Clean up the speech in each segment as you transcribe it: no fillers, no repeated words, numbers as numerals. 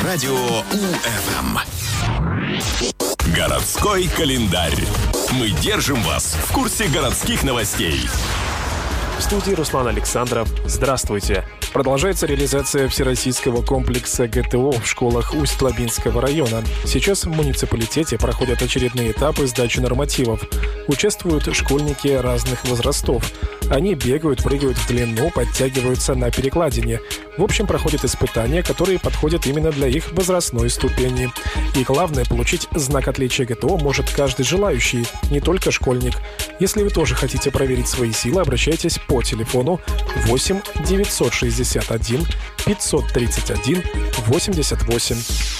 радио УФМ. Городской календарь. Мы держим вас в курсе городских новостей. В студии Руслан Александров. Здравствуйте. Продолжается реализация всероссийского комплекса ГТО в школах Усть-Лабинского района. Сейчас в муниципалитете проходят очередные этапы сдачи нормативов. Участвуют школьники разных возрастов. Они бегают, прыгают в длину, подтягиваются на перекладине. В общем, проходят испытания, которые подходят именно для их возрастной ступени. И главное, получить знак отличия ГТО может каждый желающий, не только школьник. Если вы тоже хотите проверить свои силы, обращайтесь по телефону 8 961 531 88.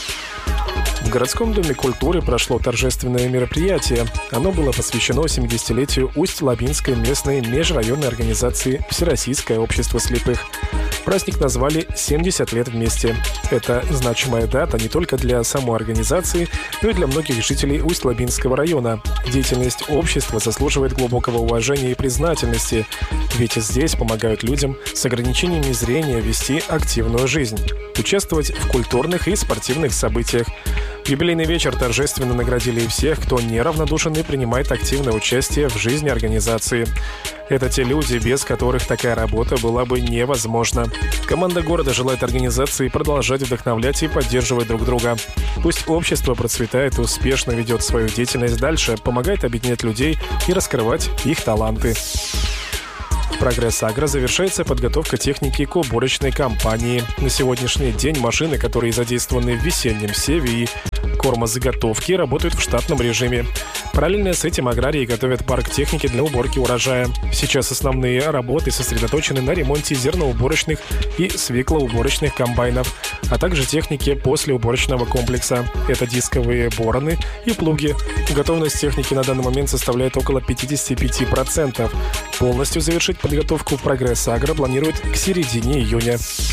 В городском доме культуры прошло торжественное мероприятие. Оно было посвящено 70-летию Усть-Лабинской местной межрайонной организации «Всероссийское общество слепых». Праздник назвали «70 лет вместе». Это значимая дата не только для самой организации, но и для многих жителей Усть-Лабинского района. Деятельность общества заслуживает глубокого уважения и признательности, ведь здесь помогают людям с ограничениями зрения вести активную жизнь, участвовать в культурных и спортивных событиях. В юбилейный вечер торжественно наградили всех, кто неравнодушен и принимает активное участие в жизни организации. Это те люди, без которых такая работа была бы невозможна. Команда города желает организации продолжать вдохновлять и поддерживать друг друга. Пусть общество процветает и успешно ведет свою деятельность дальше, помогает объединять людей и раскрывать их таланты. «Прогресс Агро» завершается подготовка техники к уборочной кампании. На сегодняшний день машины, которые задействованы в весеннем севе и кормозаготовке, работают в штатном режиме. Параллельно с этим аграрии готовят парк техники для уборки урожая. Сейчас основные работы сосредоточены на ремонте зерноуборочных и свеклоуборочных комбайнов, а также техники послеуборочного комплекса. Это дисковые бороны и плуги. Готовность техники на данный момент составляет около 55%. Полностью завершить подготовку «Прогресс Агро» планирует к середине июня.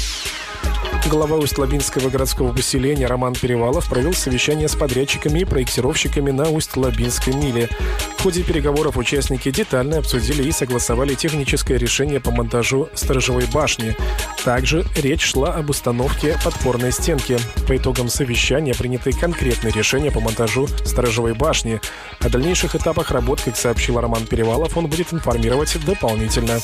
Глава Усть-Лабинского городского поселения Роман Перевалов провел совещание с подрядчиками и проектировщиками на Усть-Лабинской миле. В ходе переговоров участники детально обсудили и согласовали техническое решение по монтажу сторожевой башни. Также речь шла об установке подпорной стенки. По итогам совещания приняты конкретные решения по монтажу сторожевой башни. О дальнейших этапах работ, как сообщил Роман Перевалов, он будет информировать дополнительно.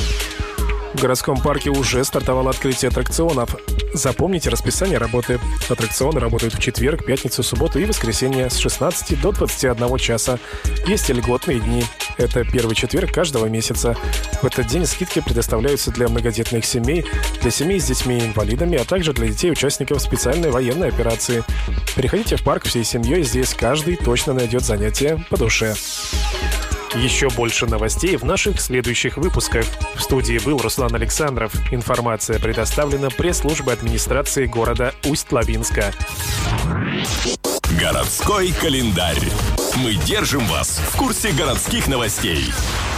В городском парке уже стартовало открытие аттракционов. Запомните расписание работы. Аттракционы работают в четверг, пятницу, субботу и воскресенье с 16 до 21 часа. Есть и льготные дни. Это первый четверг каждого месяца. В этот день скидки предоставляются для многодетных семей, для семей с детьми и инвалидами, а также для детей-участников специальной военной операции. Приходите в парк всей семьей, здесь каждый точно найдет занятие по душе. Еще больше новостей в наших следующих выпусках. В студии был Руслан Александров. Информация предоставлена пресс-службой администрации города Усть-Лабинска. Городской календарь. Мы держим вас в курсе городских новостей.